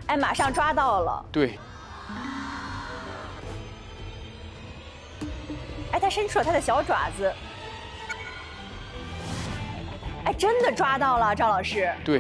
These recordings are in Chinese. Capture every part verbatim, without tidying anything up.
哎，马上抓到了。 对。 哎，他伸出了他的小爪子。哎，真的抓到了，赵老师。 对。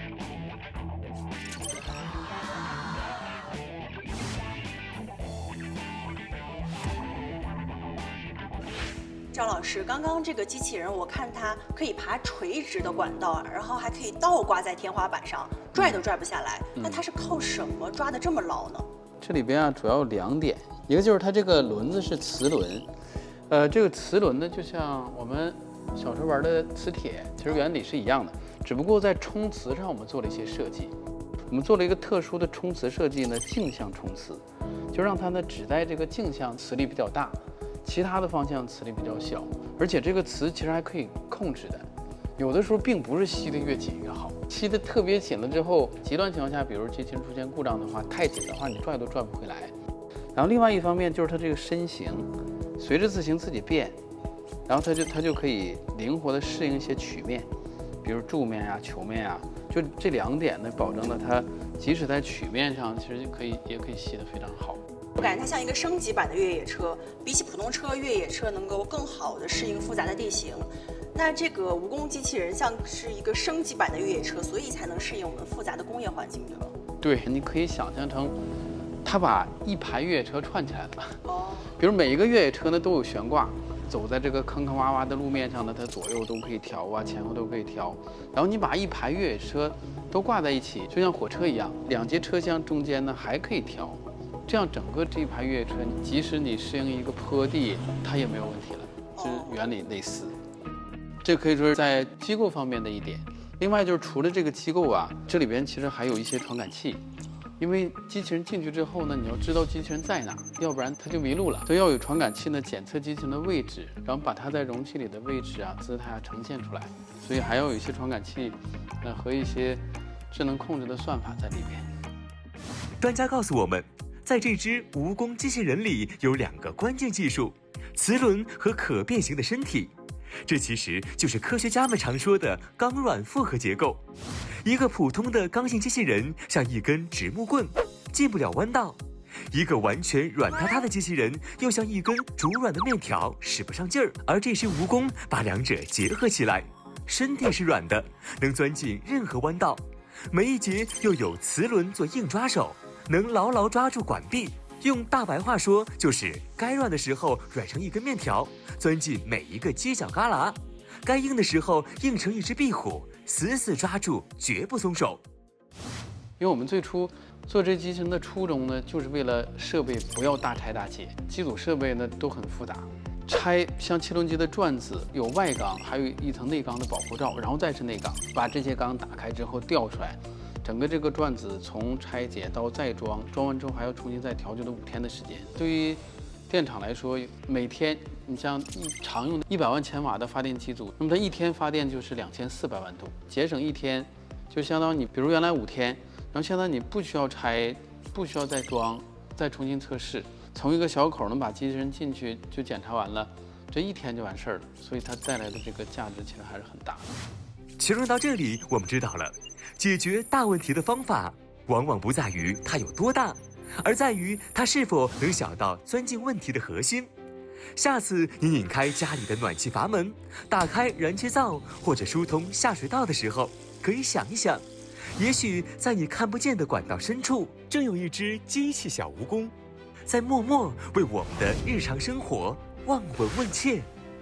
赵老师，刚刚这个机器人，我看它可以爬垂直的管道，然后还可以倒挂在天花板上，拽都拽不下来。那它是靠什么抓得这么牢呢？ 这里边啊，主要有两点，一个就是它这个轮子是磁轮，呃，这个磁轮呢，就像我们小时候玩的磁铁，其实原理是一样的，只不过在冲磁上我们做了一些设计。我们做了一个特殊的冲磁设计呢，径向冲磁，就让它呢只在这个径向磁力比较大。其他的方向磁力比较小，而且这个磁其实还可以控制的，有的时候并不是吸得越紧越好，吸得特别紧了之后，极端情况下，比如机器人出现故障的话，太紧的话你拽都拽不回来。然后另外一方面就是它这个身形，随着字形自己变，然后它就它就可以灵活地适应一些曲面，比如柱面呀、球面呀，就这两点呢，保证了它即使在曲面上，其实可以也可以吸得非常好。 我感觉它像一个升级版的越野车，比起普通车，越野车能够更好的适应复杂的地形。那这个蜈蚣机器人像是一个升级版的越野车，所以才能适应我们复杂的工业环境，对吗？ 对，你可以想象成，它把一排越野车串起来了。 哦。 比如每一个越野车呢都有悬挂，走在这个坑坑洼洼的路面上呢，它左右都可以调啊，前后都可以调。然后你把一排越野车都挂在一起，就像火车一样，两节车厢中间呢还可以调。这样整个这一排越野车，即使你适应一个坡地，它也没有问题了，是原理类似。这可以说是在机构方面的一点。另外就是除了这个机构啊，这里边其实还有一些传感器，因为机器人进去之后呢，你要知道机器人在哪，要不然它就迷路了。所以要有传感器呢，检测机器人的位置，然后把它在容器里的位置啊、姿态啊呈现出来。所以还要有一些传感器，呃和一些智能控制的算法在里边。 专家告诉我们，在这只蜈蚣机器人里有两个关键技术：磁轮和可变形的身体。这其实就是科学家们常说的钢软复合结构。一个普通的刚性机器人像一根直木棍，进不了弯道；一个完全软塌塌的机器人又像一根煮软的面条，使不上劲儿。而这只蜈蚣把两者结合起来，身体是软的，能钻进任何弯道；每一节又有磁轮做硬抓手，能牢牢抓住管壁。用大白话说，就是该软的时候软成一根面条，钻进每一个犄角旮旯；该硬的时候硬成一只壁虎，死死抓住，绝不松手。 因为我们最初做这机器人的初衷呢，就是为了设备不要大拆大解，机组设备呢都很复杂，拆像汽轮机的转子有外缸，还有一层内缸的保护罩，然后再是内缸，把这些缸打开之后调出来。整个这个转子从拆解到再装，装完之后还要重新再调，就得五天的时间。对于电厂来说，每天你像一常用的一百万千瓦的发电机组，那么它一天发电就是两千四百万度，节省一天，就相当于你比如原来五天，然后现在你不需要拆，不需要再装，再重新测试，从一个小口能把机器人进去就检查完了，这一天就完事儿了。所以它带来的这个价值其实还是很大的。 其实到这里，我们知道了。解决大问题的方法，往往不在于它有多大，而在于它是否能小到钻进问题的核心。下次你拧开家里的暖气阀门，打开燃气灶或者疏通下水道的时候，可以想一想，也许在你看不见的管道深处，正有一只机器小蜈蚣，在默默为我们的日常生活望闻问切。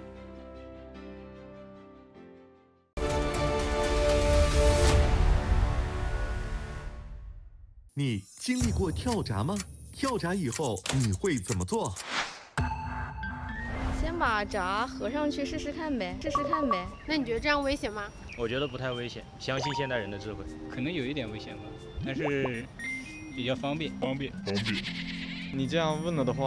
你经历过跳闸吗？跳闸以后你会怎么做？ 先把闸合上去试试看呗，试试看呗。 那你觉得这样危险吗？ 我觉得不太危险，相信现代人的智慧。 可能有一点危险吧，但是比较方便。 方便，方便。你这样问了的话。